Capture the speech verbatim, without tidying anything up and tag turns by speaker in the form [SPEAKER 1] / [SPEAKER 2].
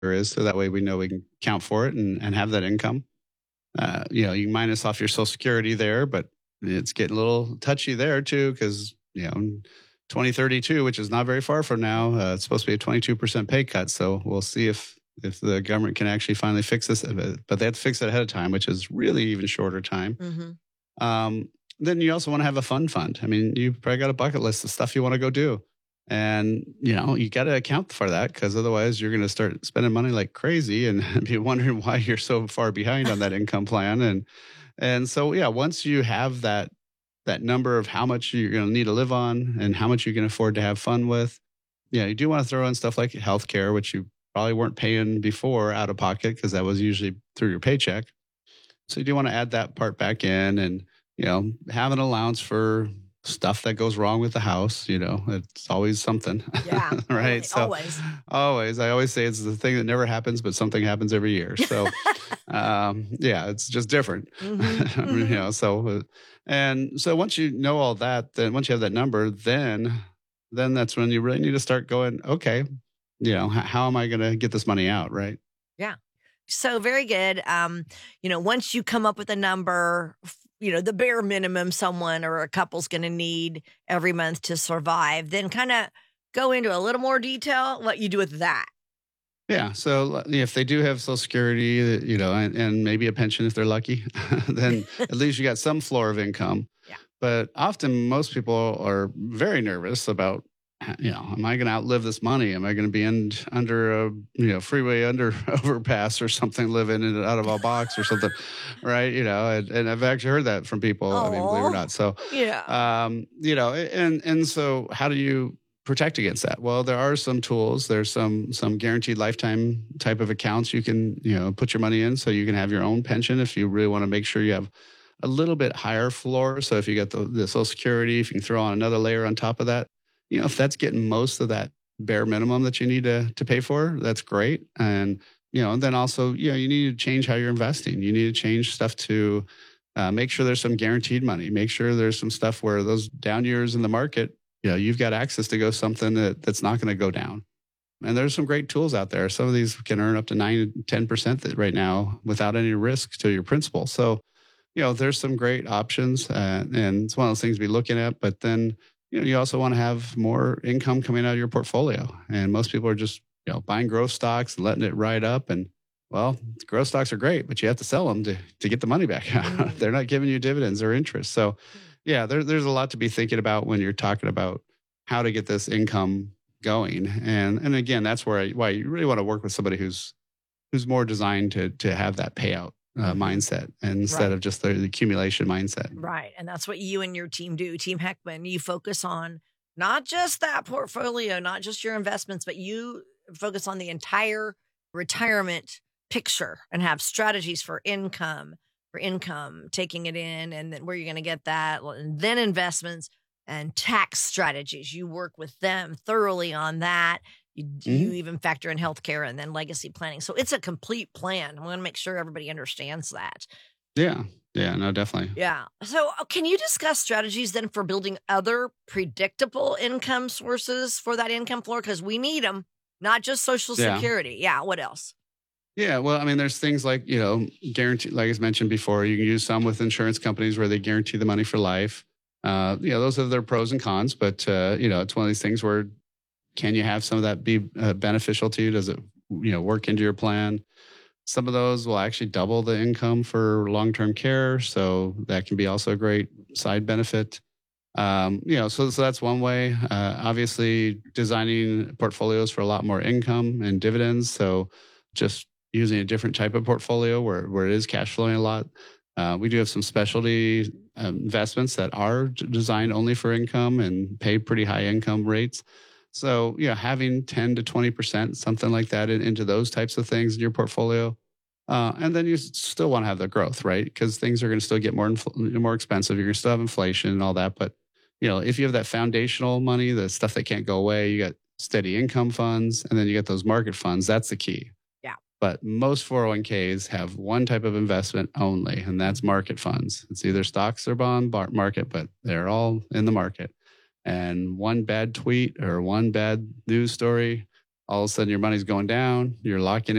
[SPEAKER 1] is. So that way we know we can count for it and, and have that income. Uh, you know, you can minus off your Social Security there, but it's getting a little touchy there too, because, you know, twenty thirty-two, which is not very far from now, uh, it's supposed to be a twenty-two percent pay cut. So we'll see if if the government can actually finally fix this. But they have to fix it ahead of time, which is really even shorter time. Mm-hmm. Um, then you also want to have a fun fund. I mean, you've probably got a bucket list of stuff you want to go do. And, you know, you got to account for that, because otherwise you're going to start spending money like crazy and be wondering why you're so far behind on that income plan. And and so, yeah, once you have that that number of how much you're going to need to live on and how much you can afford to have fun with, yeah, you do want to throw in stuff like healthcare, which you probably weren't paying before out of pocket, because that was usually through your paycheck. So you do want to add that part back in, and, you know, have an allowance for stuff that goes wrong with the house. You know, it's always something.
[SPEAKER 2] Yeah.
[SPEAKER 1] Right. So
[SPEAKER 2] always.
[SPEAKER 1] Always. I always say it's the thing that never happens, but something happens every year. So, um, yeah, it's just different. Mm-hmm. You know, so, uh, and so once you know all that, then once you have that number, then, then that's when you really need to start going, okay, you know, h- how am I going to get this money out? Right.
[SPEAKER 2] Yeah. So very good. Um, you know, once you come up with a number, you know, the bare minimum someone or a couple's going to need every month to survive, then kind of go into a little more detail what you do with that.
[SPEAKER 1] Yeah. So if they do have Social Security, you know, and, and maybe a pension if they're lucky, then at least you got some floor of income.
[SPEAKER 2] Yeah.
[SPEAKER 1] But often most people are very nervous about, you know, am I going to outlive this money? Am I going to be in, under a, you know, freeway under overpass or something, living in out of a box or something, right? You know, and, and I've actually heard that from people. Aww. I mean, believe it or not. So,
[SPEAKER 2] yeah,
[SPEAKER 1] um, you know, and and so how do you protect against that? Well, there are some tools. There's some some guaranteed lifetime type of accounts you can, you know, put your money in, so you can have your own pension if you really want to make sure you have a little bit higher floor. So if you get the, the Social Security, if you can throw on another layer on top of that, you know, if that's getting most of that bare minimum that you need to to pay for, that's great. And, you know, and then also, you know, you need to change how you're investing. You need to change stuff to uh, make sure there's some guaranteed money. Make sure there's some stuff where those down years in the market, you know, you've got access to go something that, that's not going to go down. And there's some great tools out there. Some of these can earn up to nine, ten percent right now without any risk to your principal. So, you know, there's some great options, uh, and it's one of those things to be looking at. But then, you know, you also want to have more income coming out of your portfolio. And most people are just, you know, buying growth stocks and letting it ride up. And, well, growth stocks are great, but you have to sell them to, to get the money back. Mm. They're not giving you dividends or interest. So, yeah, there, there's a lot to be thinking about when you're talking about how to get this income going. And and again, that's where I, why you really want to work with somebody who's who's more designed to to have that payout uh, mindset instead right. of just the, the accumulation mindset.
[SPEAKER 2] Right. And that's what you and your team do. Team Heckman, you focus on not just that portfolio, not just your investments, but you focus on the entire retirement picture and have strategies for income, for income, taking it in, and then where you're going to get that, and then investments and tax strategies. You work with them thoroughly on that. You, mm-hmm. you even factor in healthcare and then legacy planning. So it's a complete plan. I want to make sure everybody understands that.
[SPEAKER 1] Yeah. Yeah, no, definitely.
[SPEAKER 2] Yeah. So can you discuss strategies then for building other predictable income sources for that income floor? Because we need them, not just Social yeah. Security. Yeah. What else?
[SPEAKER 1] Yeah, well, I mean, there's things like, you know, guarantee, like I mentioned before, you can use some with insurance companies where they guarantee the money for life. Uh, you know, those are their pros and cons, but, uh, you know, it's one of these things where can you have some of that be uh, beneficial to you? Does it, you know, work into your plan? Some of those will actually double the income for long-term care. So that can be also a great side benefit. Um, you know, so, so that's one way. Uh, obviously, designing portfolios for a lot more income and dividends. So just using a different type of portfolio where, where it is cash flowing a lot. Uh, we do have some specialty um, investments that are designed only for income and pay pretty high income rates. So, you know, having ten to twenty percent, something like that in, into those types of things in your portfolio. Uh, and then you still want to have the growth, right? Because things are going to still get more infl- more expensive. You're going to still have inflation and all that. But, you know, if you have that foundational money, the stuff that can't go away, you got steady income funds, and then you get those market funds. That's the key. But most four oh one k's have one type of investment only, and that's market funds. It's either stocks or bond market, but they're all in the market. And one bad tweet or one bad news story, all of a sudden your money's going down. You're locking